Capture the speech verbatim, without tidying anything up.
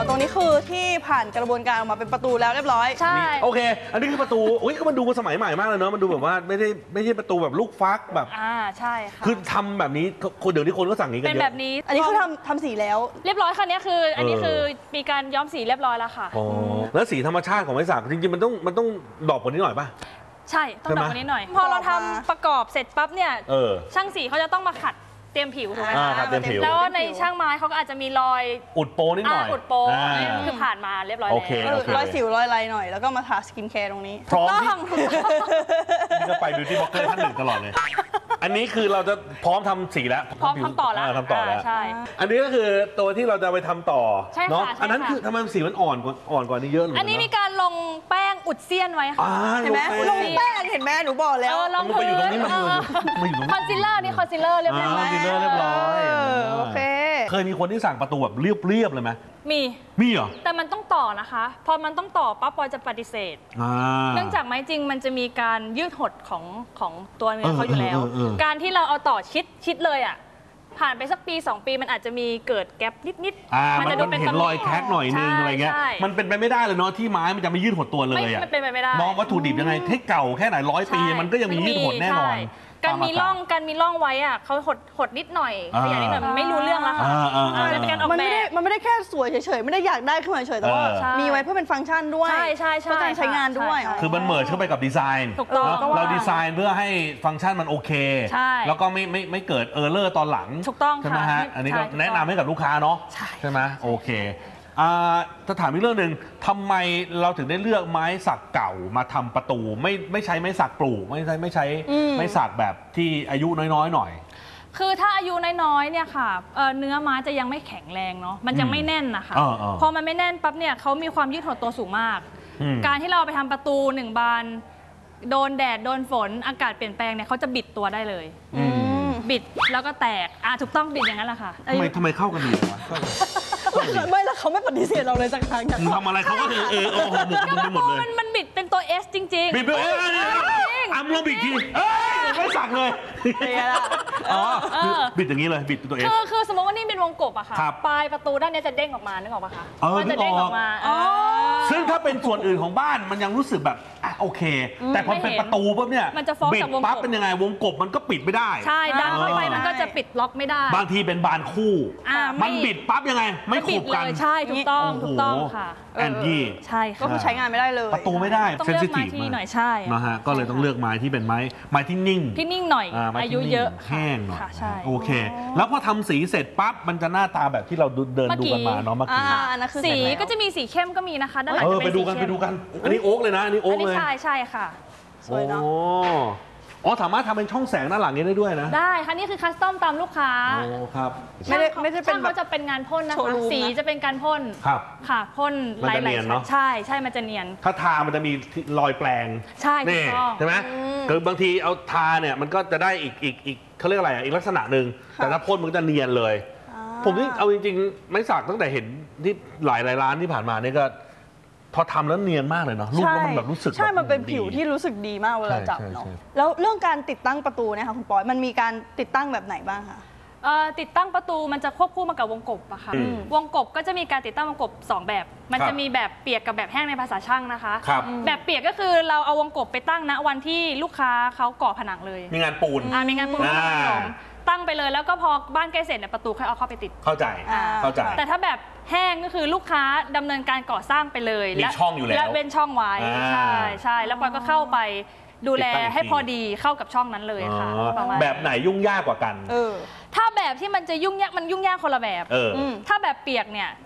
วนตรงนี้คือที่ผ่านกระบวนการออกมาเป็นประตูแล้วเรียบร้อยใช่โอเคอันนี้คือประตูอุ้ยก็มันดูสมัยใหม่มากเลยเนาะมันดูแบบว่าไม่ได้ไม่ใช่ประตูแบบลูกฟักแบบอ่าใช่ค่ะคือทำแบบนี้คนเดี๋ยวนี้คนก็สั่งนี้กันเยอะเป็นแบบนี้อันนี้คือทำทำสีแล้วเรียบร้อยค่ะนี้คืออันนี้คือมีการย้อมสีเรียบร้อยแล้วค่ะอ๋อแล้วสีธรรมชาติของไม้สักจริงๆมันต้องมันต้องดอกกว่านี้หน่อยป่ะใช่ต้องดอกกว่านี้หน่อยพอเราทำประกอบเสร็จปั๊บเนี่ยช่างสีเขาจะต้องมาขัดเตรียมผิวถูกไหมคะแล้วในช่างไม้เขาก็อาจจะมีรอยอุดโปนิดหน่อยอุดโปคือผ่านมาเรียบร้อยแล้วรอยสิวรอยอะไรหน่อยแล้วก็มาทาสกินแคร์ตรงนี้พร้อมที่จะไปบิวตี้บล็อกเกอร์ท่านหนึ่งตลอดเลยอันนี้คือเราจะพร้อมทำสีแล้วพร้อมทำต่อแล้วทำต่อแล้วใช่อันนี้ก็คือตัวที่เราจะไปทำต่อเนาะอันนั้นคือทำไมสีมันอ่อนกว่าอ่อนกว่านี้เยอะเลยอันนี้มีการลงแป้งอุดเซียนไว้ค่ะเห็นไหมลงแป้งเห็นไหมหนูบอกแล้วลงไปอยู่ตรงนี้มันมาอยู่ตรงนี้คอนซีลเลอร์นี่คอนซีลเลอร์เรียบร้อยคอนซีลเลอร์เรียบร้อยโอเคเคยมีคนที่สั่งประตูแบบเรียบๆเลยไหมมีมีเหรอแต่มันต้องต่อนะคะพอมันต้องต่อปั๊บปอยจะปฏิเสธเนื่องจากไม้จริงมันจะมีการยืดหดของของตัวเนื้อเขาอยู่แล้วการที่เราเอาต่อชิดชิดเลยอ่ะผ่านไปสักปีสองปีมันอาจจะมีเกิดแกลบนิดๆมันจะดูเป็นรอยแคร็กหน่อยนึงอะไรเงี้ยมันเป็นไปไม่ได้เลยเนาะที่ไม้มันจะไม่ยืดหดตัวเลยอ่ะไม่เป็นไปไม่ได้มองวัตถุดิบยังไงให้เก่าแค่ไหนร้อยปีมันก็ยังมียืดหดแน่นอนการมีร่องการมีร่องไว้อ่ะเขาหดหดนิดหน่อยขยายนิดหน่อยมันไม่รู้เรื่องแล้วค่ะมันเป็นการออกแบบมันไม่ได้แค่สวยเฉยๆไม่ได้อยากได้ขึ้นมาเฉยๆแต่ว่ามีไว้เพื่อเป็นฟังก์ชันด้วยใช่ใช่ใช่เพื่อการใช้งานด้วยคือมันเมิร์จเข้าไปกับดีไซน์ถูกต้องเราดีไซน์เพื่อให้ฟังก์ชันมันโอเคแล้วก็ไม่ไม่ไม่เกิดเออร์เลอร์ตอนหลังถูกต้องใช่ไหมฮะอันนี้ก็แนะนำให้กับลูกค้าเนาะใช่ไหมโอเคจะถามอีกเรื่องหนึ่งทำไมเราถึงได้เลือกไม้สักเก่ามาทำประตูไม่ไม่ใช้ไม้สักปลูกไม่ใช้ไม่ใช้ไม้สักแบบที่อายุน้อยๆหน่อยคือถ้าอายุน้อยๆเนี่ยค่ะเนื้อไม้จะยังไม่แข็งแรงเนาะมันจะไม่แน่นนะคะพอมันไม่แน่นปั๊บเนี่ยเขามีความยืดหดตัวสูงมากการที่เราไปทำประตูหนึ่งบานโดนแดดโดนฝนอากาศเปลี่ยนแปลงเนี่ยเขาจะบิดตัวได้เลยบิดแล้วก็แตกอ่ะถูกต้องบิดอย่างนั้นแหละค่ะทำไมทำไมเข้ากันดีวะไม่แล้วเขาไม่ปฏิเสธเราเลยสักครั้งทำอะไรเขาก็คือเออโอ้โหหมดไปหมดเลยมันบิดเป็นตัว S จริงๆบิดเป็นเอออัมลงบิดทีไม่สักเลยอ๋อบิดอย่างนี้เลยบิดตัว S คือคือสมมติว่านี่เป็นวงกบอะค่ะปลายประตูด้านนี้จะเด้งออกมานึกออกปะคะมันจะเด้งออกมาซึ่งถ้าเป็นส่วนอื่นของบ้านมันยังรู้สึกแบบโอเคแต่พอเป็นประตูปุ๊บเนี่ยบิดปั๊บเป็นยังไงวงกบมันก็ปิดไม่ได้ใช่ดันเข้าไปมันก็จะปิดล็อกไม่ได้บางทีเป็นบานคู่มันบิดปั๊บยังไงไม่ขบกันใช่ถูกต้องถูกต้องค่ะแอนดี้ใช่ก็คือใช้งานไม่ได้เลยประตูไม่ได้ต้องเลือกไม้ที่หน่อยใช่นะฮะก็เลยต้องเลือกไม้ที่เป็นไม้ไม้ที่นิ่งที่นิ่งหน่อยอายุเยอะแห้งหน่อยโอเคแล้วพอทำสีเสร็จปั๊บมันจะหน้าตาแบบที่เราเดินดูกันมาเนาะเมื่อกี้สีก็จะมีสีเข้มก็มีนะคะด้านหลังจะเป็นสีเข้มไปดูกันไปดูกันอันนี้โอ๊กเลยนะอันนี้โอ๊กเลยใช่ใช่ค่ะสวยเนาะอ๋อสามารถทำเป็นช่องแสงด้านหลังนี้ได้ด้วยนะได้ค่ะนี่คือคัสตอมตามลูกค้าโอ้ครับไม่ได้ไม่ได้เป็นเขาจะเป็นงานพ่นนะคะสีจะเป็นการพ่นครับค่ะพ่นลายๆเนาะใช่ใช่มันจะเนียนถ้าทามันจะมีรอยแปลงใช่นี่ใช่ไหมคือบางทีเอาทาเนี่ยมันก็จะได้อีกอีกอีกเขาเรียกอะไรอีกลักษณะหนึ่งแต่ถ้าพ่นมันจะเนียนเลยผมนี่เอาจริงๆไม่สักตั้งแต่เห็นที่หลายหลายร้านที่ผ่านมานี่ก็พอทำแล้วเนียนมากเลยเนาะรูปแล้วมันแบบรู้สึกใช่มันเป็นผิวที่รู้สึกดีมากเวลาจับเนาะแล้วเรื่องการติดตั้งประตูเนี่ยค่ะคุณปอยมันมีการติดตั้งแบบไหนบ้างคะติดตั้งประตูมันจะควบคู่มากับวงกบอะค่ะวงกบก็จะมีการติดตั้งวงกบสองแบบมันจะมีแบบเปียกกับแบบแห้งในภาษาช่างนะคะแบบเปียกก็คือเราเอาวงกบไปตั้งณวันที่ลูกค้าเขาก่อผนังเลยมีงานปูนมีงานปูนตั้งไปเลยแล้วก็พอบ้านใกล้เสร็จเนี่ยประตูค่อยเอาเข้าไปติดเข้าใจเข้าใจแต่ถ้าแบบแห้งก็คือลูกค้าดำเนินการก่อสร้างไปเลยมีช่องอยู่แล้วและเว้นช่องไว้ใช่ใช่แล้วปอยก็เข้าไปดูแลให้พอดีเข้ากับช่องนั้นเลยค่ะแบบไหนยุ่งยากกว่ากันถ้าแบบที่มันจะยุ่งยากมันยุ่งยากคนละแบบถ้าแบบเปียกเนี่ย